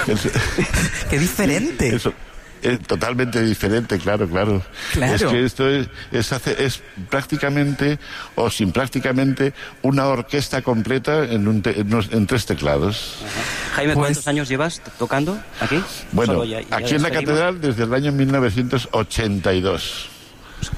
¡Qué diferente! Eso. Es totalmente diferente, claro. Es que esto es prácticamente, o sin prácticamente, una orquesta completa en 3 teclados. Ajá. Jaime, ¿cuántos años llevas tocando aquí? Bueno, aquí en la catedral desde el año 1982.